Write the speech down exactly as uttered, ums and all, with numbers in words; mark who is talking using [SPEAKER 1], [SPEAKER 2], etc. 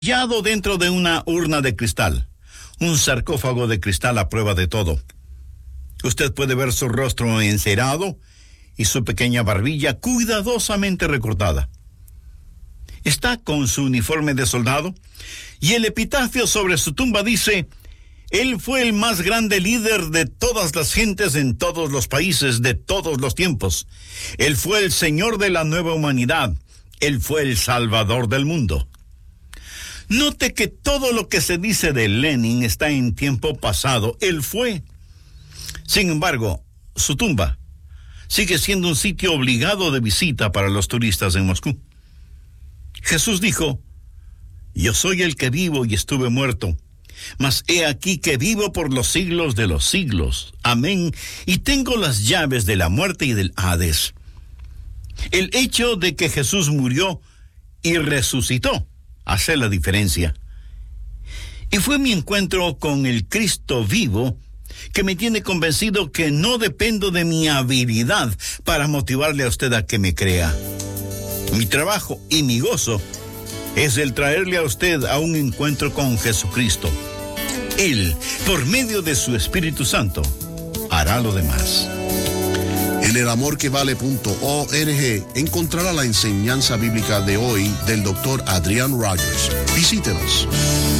[SPEAKER 1] hallado dentro de una urna de cristal, un sarcófago de cristal a prueba de todo. Usted puede ver su rostro encerado y su pequeña barbilla cuidadosamente recortada. Está con su uniforme de soldado y el epitafio sobre su tumba dice: él fue el más grande líder de todas las gentes en todos los países de todos los tiempos. Él fue el Señor de la nueva humanidad. Él fue el Salvador del mundo. Note que todo lo que se dice de Lenin está en tiempo pasado. Él fue. Sin embargo, su tumba sigue siendo un sitio obligado de visita para los turistas en Moscú. Jesús dijo: yo soy el que vivo y estuve muerto, mas he aquí que vivo por los siglos de los siglos. Amén. Y tengo las llaves de la muerte y del Hades. El hecho de que Jesús murió y resucitó hace la diferencia. Y fue mi encuentro con el Cristo vivo que me tiene convencido que no dependo de mi habilidad para motivarle a usted a que me crea. Mi trabajo y mi gozo es el traerle a usted a un encuentro con Jesucristo. Él, por medio de su Espíritu Santo, hará lo demás.
[SPEAKER 2] En el amor que vale punto org encontrará la enseñanza bíblica de hoy del doctor Adrian Rogers. Visítenos.